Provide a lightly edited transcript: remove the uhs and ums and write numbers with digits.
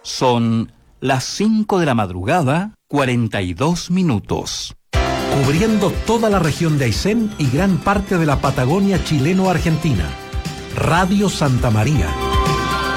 Son las 5 de la madrugada, 42 minutos. Cubriendo toda la región de Aysén y gran parte de la Patagonia chileno-argentina. Radio Santa María.